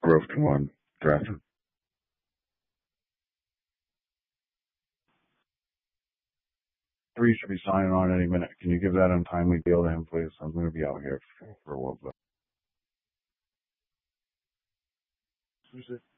Growth to one draft. 3 should be signing on any minute. Can you give that untimely deal to him, please? I'm going to be out here for a while. Who's it?